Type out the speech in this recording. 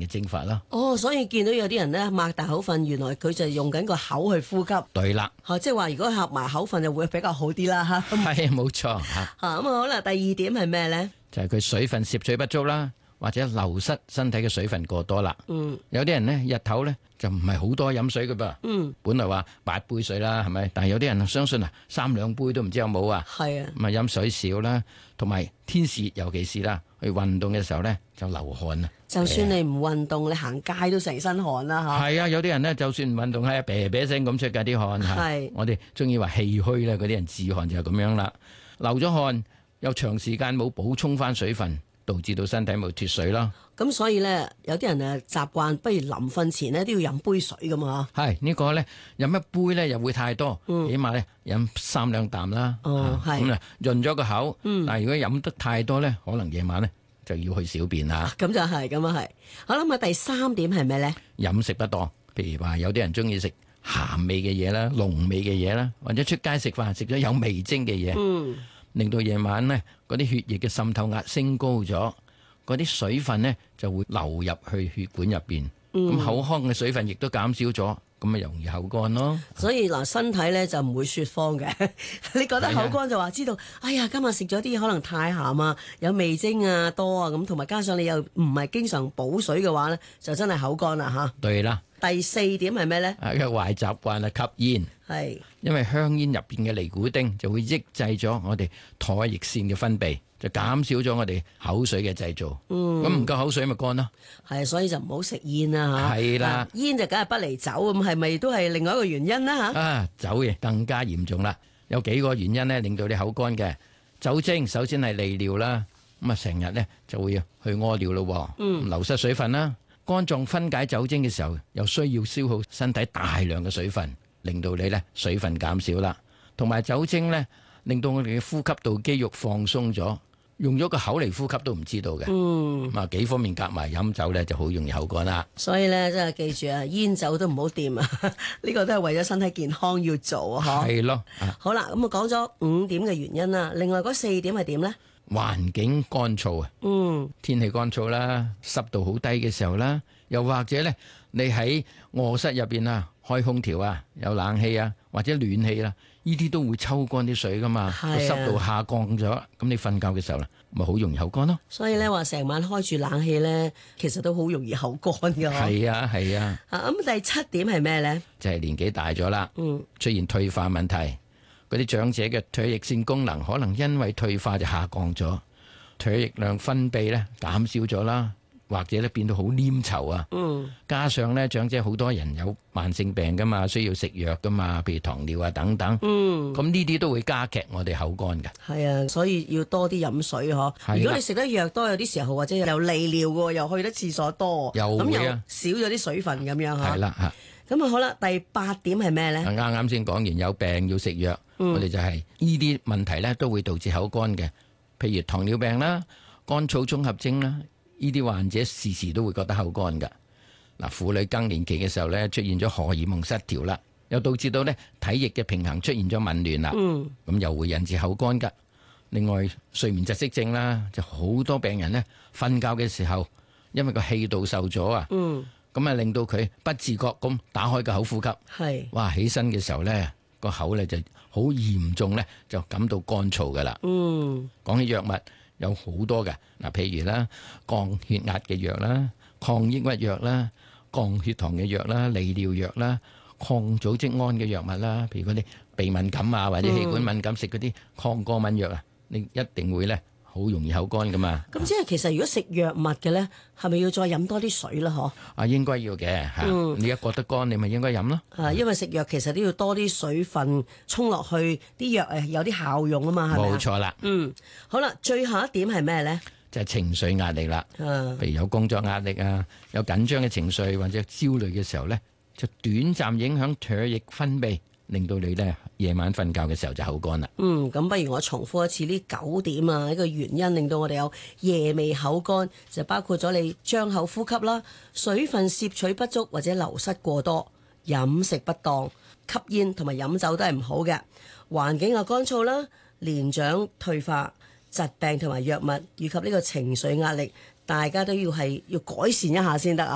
蒸發啦。 所以見到有啲人咧擘大口瞓，原來佢就係用緊個口去呼吸。 對啦， 即係話如果合埋口瞓就會比較好啲啦嚇。 係冇錯嚇。 咁好啦，第二點係咩咧？ 就係佢水分攝取不足啦，或者流失身體嘅水分過多啦。有啲人呢，日頭呢就唔係好多飲水㗎噃。本來話8杯水啦，係咪？但係有啲人相信啊，3兩杯都唔知有冇啊。係啊，咁啊飲水少啦，同埋天時尤其是啦，去運動嘅時候呢就流汗啊。 就算你唔運動，你行街都成身汗啦嚇。係啊，有啲人呢，就算唔運動係啤啤聲咁出㗎啲汗。係，我哋中意話氣虛啦，嗰啲人自汗就係咁樣啦。流咗汗又長時間冇補充翻水分，導致到身體冇脫水啦。咁所以咧，有啲人習慣不如臨瞓前咧都要飲杯水噶嘛。 係呢個咧飲一杯咧又會太多，起碼咧飲3兩啖啦。咁啊潤咗個口。但係如果飲得太多咧，可能夜晚咧就要去小便啦。 咁就係咁啊係。好啦，咁啊第3點係咩咧？ 飲食不當，譬如話有啲人中意食鹹味嘅嘢啦、濃味嘅嘢啦，或者出街食飯食咗有味精嘅嘢。令到夜晚呢嗰啲血液嘅滲透壓升高咗，嗰啲水分呢就會流入去血管入邊，咁口腔嘅水分亦都減少咗，咁咪容易口乾咯。 所以嗱，身體呢就唔會說謊嘅。你覺得口乾就話知道，哎呀，今日食咗啲可能太鹹啊，有味精啊多啊，咁同埋加上你又唔係經常補水嘅話呢，就真係口乾啦吓。 對啦。 第4點係咩呢？ 嘅壞習慣係吸煙。係，因為香煙入邊嘅尼古丁就會抑制咗我哋唾液腺嘅分泌，就減少咗我哋口水嘅製造。咁唔夠口水咪乾咯。係，所以就唔好食煙啦吓。係啦，煙就梗係不離酒，咁係咪都係另外一個原因啦吓？酒嘅更加嚴重啦，有幾個原因呢令到你口乾嘅。酒精首先係利尿啦，咁啊成日呢就會去屙尿咯，流失水分啦。肝臟分解酒精嘅時候，又需要消耗身體大量嘅水分，令到你咧水分減少啦。同埋酒精咧，令到我哋嘅呼吸道肌肉放鬆咗，用咗個口嚟呼吸都唔知道嘅。咁啊幾方面夾埋飲酒咧，就好容易口乾啦。所以咧，真係記住啊，煙酒都唔好掂啊！呢個都係為咗身體健康要做啊！係咯。好啦，咁啊講咗5點嘅原因啦，另外嗰4點係點咧？環境乾燥啊，天氣乾燥啦，濕度好低嘅時候啦，又或者咧，你喺臥室入邊啊，開空調啊，有冷氣啊，或者暖氣啦，呢啲都會抽乾啲水噶嘛，個濕度下降咗，咁你瞓覺嘅時候啦，咪好容易口乾咯。所以咧話成晚開住冷氣咧，其實都好容易口乾噶。係啊係啊。咁第7點係咩咧？就係年紀大咗啦，出現退化問題。嗰啲長者嘅唾液腺功能可能因為退化就下降咗，唾液量分泌咧減少咗啦，或者咧變到好黏稠啊。加上咧長者好多人有慢性病噶嘛，需要食藥噶嘛，譬如糖尿啊等等。咁呢啲都會加劇我哋口乾㗎。係啊，所以要多啲飲水嗬。如果你食得藥多，有啲時候或者又利尿喎，又去得廁所多，咁又少咗啲水分咁樣嚇。係啦。咁啊好啦，第8點係咩咧？啱啱先講完有病要食藥，我哋就係呢啲問題咧都會導致口乾嘅，譬如糖尿病啦、乾燥綜合症啦，呢啲患者時時都會覺得口乾㗎。嗱，婦女更年期嘅時候咧出現咗荷爾蒙失調啦，又導致到咧體液嘅平衡出現咗紊亂啦，咁又會引致口乾㗎。另外睡眠窒息症啦，就好多病人咧瞓覺嘅時候，因為個氣道受阻啊。咁啊，令到佢不自覺咁打開個口呼吸，哇！起身嘅時候咧，個口咧就好嚴重咧，就感到乾燥噶啦。講起藥物有好多嘅，嗱，譬如啦，降血壓嘅藥啦，抗抑鬱藥啦，降血糖嘅藥啦，利尿藥啦，抗組織胺嘅藥物啦，譬如嗰啲鼻敏感啊或者氣管敏感食嗰啲抗過敏藥啊，你一定會咧。好容易口乾噶嘛？咁即係其實如果食藥物嘅咧，係咪要再飲多啲水啦？嗬？啊，應該要嘅嚇。你一覺得乾，你咪應該飲咯。因為食藥其實都要多啲水分沖落去，啲藥有啲效用啊嘛，係咪？冇錯啦。好啦，最後一點係咩咧？就係情緒壓力啦。譬如有工作壓力啊，有緊張嘅情緒或者焦慮嘅時候咧，就短暫影響唾液分泌。令到你咧夜晚瞓覺嘅時候就口乾啦。咁不如我重複一次呢9點啊，呢個原因令到我哋有夜未口乾，就包括咗你張口呼吸啦、水分攝取不足或者流失過多、飲食不當、吸煙同埋飲酒都係唔好嘅。環境又乾燥啦、年長退化、疾病同埋藥物以及呢個情緒壓力，大家都要改善一下先得啊。